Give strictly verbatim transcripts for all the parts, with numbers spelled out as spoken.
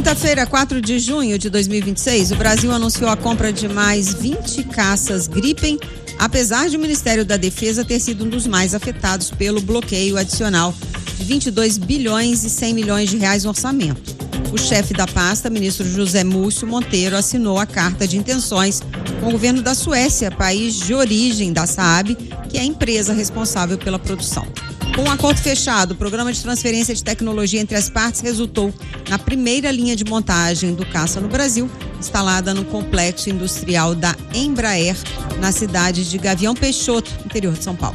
Quinta-feira, quatro de junho de dois mil e vinte e seis, o Brasil anunciou a compra de mais vinte caças Gripen, apesar de o Ministério da Defesa ter sido um dos mais afetados pelo bloqueio adicional de vinte e dois bilhões e cem milhões de reais no orçamento. O chefe da pasta, ministro José Múcio Monteiro, assinou a carta de intenções com o governo da Suécia, país de origem da Saab, que é a empresa responsável pela produção. Com um acordo fechado, o programa de transferência de tecnologia entre as partes resultou na primeira linha de montagem do caça no Brasil, instalada no complexo industrial da Embraer, na cidade de Gavião Peixoto, interior de São Paulo.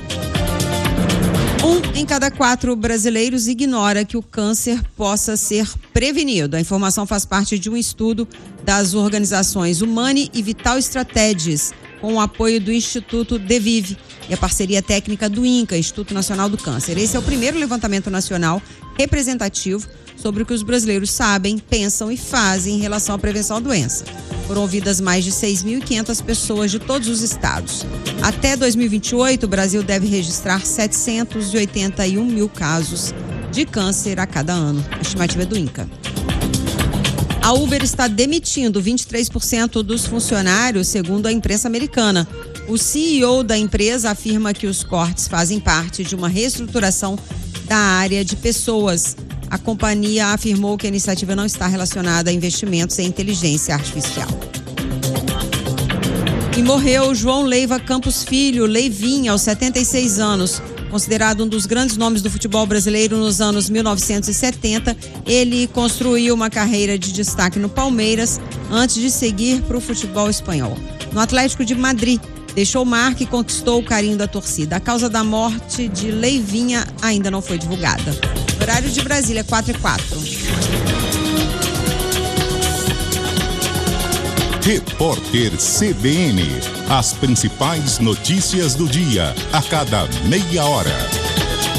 Um em cada quatro brasileiros ignora que o câncer possa ser prevenido. A informação faz parte de um estudo das organizações Humane e Vital Strategies, com o apoio do Instituto Devive e a parceria técnica do INCA, Instituto Nacional do Câncer. Esse é o primeiro levantamento nacional representativo sobre o que os brasileiros sabem, pensam e fazem em relação à prevenção da doença. Foram ouvidas mais de seis mil e quinhentas pessoas de todos os estados. Até dois mil e vinte e oito, o Brasil deve registrar setecentos e oitenta e um mil casos de câncer a cada ano. A estimativa é do INCA. A Uber está demitindo vinte e três por cento dos funcionários, segundo a imprensa americana. O C E O da empresa afirma que os cortes fazem parte de uma reestruturação da área de pessoas. A companhia afirmou que a iniciativa não está relacionada a investimentos em inteligência artificial. E morreu João Leiva Campos Filho, Leivinha, aos setenta e seis anos. Considerado um dos grandes nomes do futebol brasileiro nos anos mil novecentos e setenta, ele construiu uma carreira de destaque no Palmeiras antes de seguir para o futebol espanhol. No Atlético de Madrid, deixou marca e conquistou o carinho da torcida. A causa da morte de Leivinha ainda não foi divulgada. Horário de Brasília, quatro e quatro. Repórter C B N. As principais notícias do dia, a cada meia hora.